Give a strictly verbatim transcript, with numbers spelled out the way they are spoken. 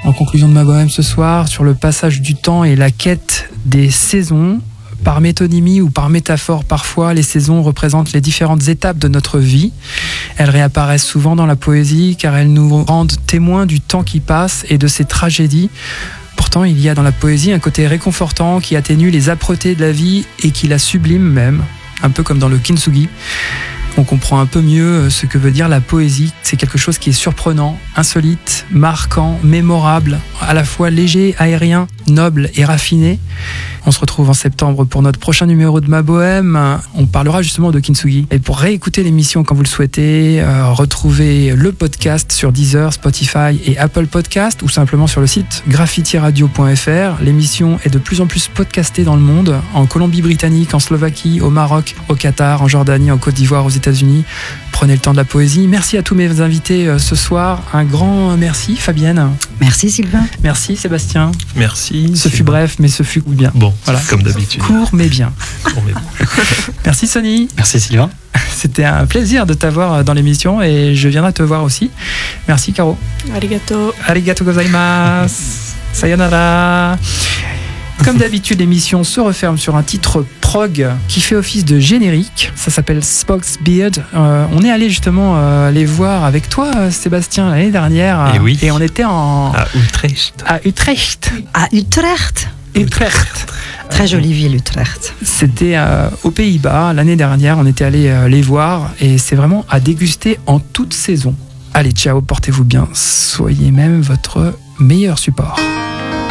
En conclusion de ma bohème ce soir, sur le passage du temps et la quête des saisons, par métonymie ou par métaphore parfois, les saisons représentent les différentes étapes de notre vie. Elles réapparaissent souvent dans la poésie car elles nous rendent témoins du temps qui passe et de ses tragédies. Pourtant, il y a dans la poésie un côté réconfortant qui atténue les âpretés de la vie et qui la sublime même, un peu comme dans le kintsugi. On comprend un peu mieux ce que veut dire la poésie. C'est quelque chose qui est surprenant, insolite, marquant, mémorable, à la fois léger, aérien, noble et raffiné. On se retrouve en septembre pour notre prochain numéro de Ma Bohème. On parlera justement de kintsugi. Et pour réécouter l'émission quand vous le souhaitez, euh, retrouvez le podcast sur Deezer, Spotify et Apple Podcast ou simplement sur le site graffiti radio point f r. L'émission est de plus en plus podcastée dans le monde, en Colombie-Britannique, en Slovaquie, au Maroc, au Qatar, en Jordanie, en Côte d'Ivoire, aux États-Unis. Prenez le temps de la poésie. Merci à tous mes invités euh, ce soir. Un grand merci, Fabienne. Merci, Sylvain. Merci, Sébastien. Merci. Ce Sylvain. fut bref, mais ce fut bien. Bon, voilà. Comme d'habitude. Court, mais bien. Court, mais bon. Merci, Sonny. Merci, Sylvain. C'était un plaisir de t'avoir dans l'émission et je viendrai te voir aussi. Merci, Caro. Arigato. Arigato gozaimasu. Sayonara. Comme d'habitude, l'émission se referme sur un titre prog qui fait office de générique. Ça s'appelle Spock's Beard. Euh, on est allé justement euh, les voir avec toi, Sébastien, l'année dernière. Et oui. Et on était en... À Utrecht. À Utrecht. À Utrecht. Utrecht. Très jolie ville, Utrecht. C'était euh, aux Pays-Bas. L'année dernière, on était allé euh, les voir. Et c'est vraiment à déguster en toute saison. Allez, ciao, portez-vous bien. Soyez même votre meilleur support.